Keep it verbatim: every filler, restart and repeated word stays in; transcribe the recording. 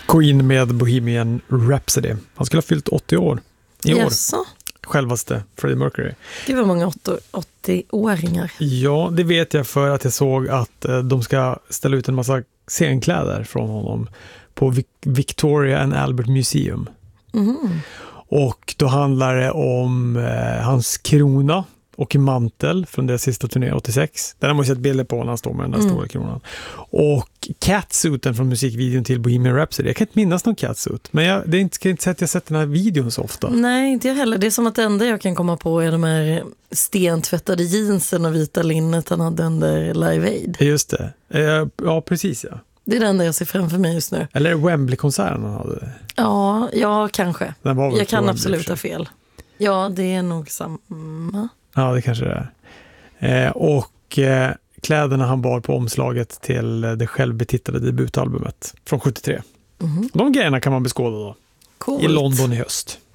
Queen med Bohemian Rhapsody. Han skulle ha fyllt åttio år i år. Jaså? Självaste Freddie Mercury. Det var många åttio-åringar. Ja, det vet jag för att jag såg att eh, de ska ställa ut en massa scenkläder från honom på Victoria and Albert Museum. Mm. Och då handlar det om eh, hans krona och mantel från deras sista turné åttiosex. Den har man sett bilder på när han står med den där mm. stora kronan. Och catsuiten från musikvideon till Bohemian Rhapsody. Jag kan inte minnas någon catsuit. Men jag, det är inte, ska inte säga att jag sett den här videon så ofta. Nej, inte jag heller. Det är som att det enda jag kan komma på är de här stentvättade jeansen och vita linnet han hade under Live Aid. Just det. Eh, ja, precis ja. Det är det enda jag ser framför mig just nu. Eller Wembley-konserten han hade. Ja, ja kanske. Jag kan Wembley, absolut ha fel. Ja, det är nog samma. Ja, det kanske det är. Eh, och eh, kläderna han bar på omslaget till det självbetitlade debutalbumet från sjuttiotre. Mm-hmm. De grejerna kan man beskåda då. Coolt. I London i höst.